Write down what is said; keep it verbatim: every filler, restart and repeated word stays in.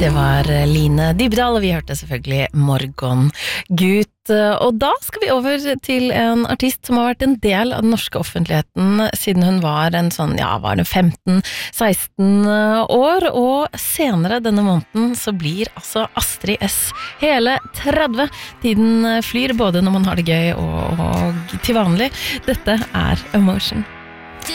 Det var Line Dybdahl, og vi hørte selvfølgelig Morgengut. Og da skal vi over til en artist som har vært en del av den norske offentligheten siden hun var en sånn, ja, var det femten seksten år, og senere denne måneden så blir altså Astrid S hele tretti. Tiden flyr både når man har det gøy og, og til vanlig. Dette er Emotion.